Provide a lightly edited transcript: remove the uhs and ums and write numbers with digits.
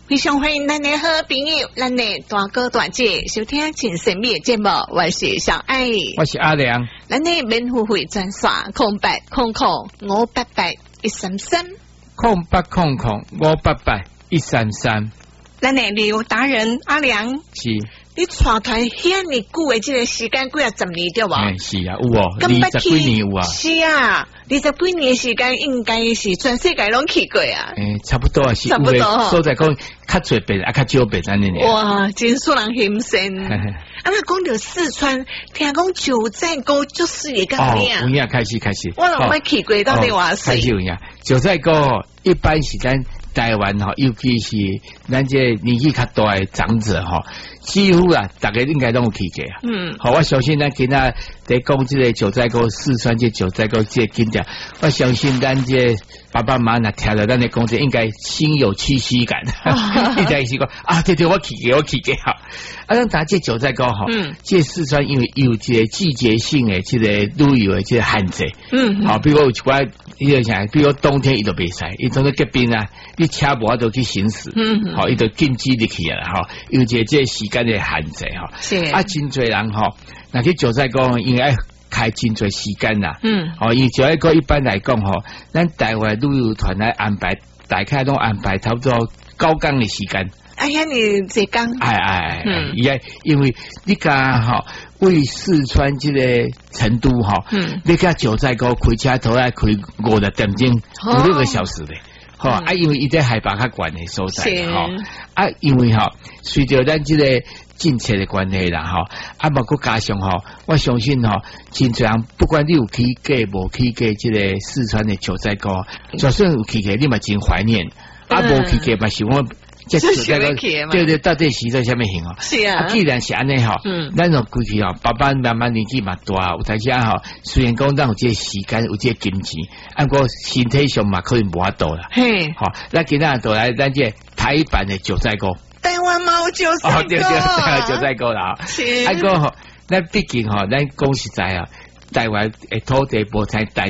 非常欢迎咱的好朋友，咱的大哥大姐收听真神秘的节目，我是小爱， 我是阿良。 咱的免付费专线 0800-588-133，0800-588-133。 咱的旅游达人阿良， 是。 你带团遐尼久的这个时间，几啊10年对吧？ 是啊，有哦，20几年有啊。 是啊，20几年的时间，应该是全世界拢去过啊。 差不多啊，是。 差不多。 所在讲较侪遍啊，较少遍安尼呢。 哇，真使人心酸。啊，那讲到四川，听讲九寨沟就是一个样。 有影开始。 我拢没去过，到底偌水？ 开始有影。九寨沟一般是咱台湾哈，尤其是咱这年纪较大的长者哈，几乎啊，大家应该拢有去过啊。好，我相信咱今仔在讲这个九寨沟、四川这九寨沟这景点，我相信咱这爸爸妈妈听了咱的讲这，应该心有戚戚感。一直是讲啊，对，我去过好。啊，咱打这九寨沟哈，这四川因为有这个季节性的这个旅游的这个限制。好，比如有一寡。伊就想，比如冬天伊都袂使，伊从那隔壁啊，你车无法度去行驶，好，伊就禁止你去了哈，有一个这时间的限制哈。 是啊，真侪人哈，那去九寨沟应该开真侪时间啦。好，因九寨沟一般来讲哈，咱台湾旅游团来安排，大概都安排差不多9天的时间。 哎呀，你这讲， 因为你家哈为四川这个成都哈，你家九寨沟开车头要开50点钟，5、6个小时的，哈因为伊在海拔较高的所在哈，因为哈随着咱这个政策的关系啦哈，包括加上哈，我相信哈，真侪人不管你有去过无去过这个四川的九寨沟，就算有去过，你嘛真怀念，无去过嘛是我。这对，到底是在下面行哦。 是啊， 既然是安尼哈，咱就过去哦，爸爸妈妈年纪嘛大，有大家哈，虽然讲咱有这时间，有这金钱，不过身体上嘛可能无法度啦。 嘿， 好，咱今仔就来咱这台版的九寨沟。 台湾嘛有九寨沟， 对，九寨沟啦。 是。 不过吼，咱毕竟吼，咱讲实在啊，台湾的土地无太大。